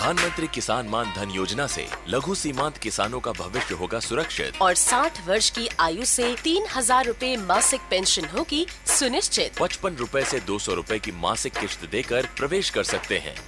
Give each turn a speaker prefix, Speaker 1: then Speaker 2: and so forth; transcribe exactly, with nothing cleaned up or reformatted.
Speaker 1: प्रधानमंत्री किसान मान धन योजना से लघु सीमांत किसानों का भविष्य होगा सुरक्षित
Speaker 2: और साठ वर्ष की आयु से तीन हजार रूपए मासिक पेंशन होगी सुनिश्चित।
Speaker 1: पचपन रूपए से दो सौ रूपए की मासिक किश्त देकर प्रवेश कर सकते हैं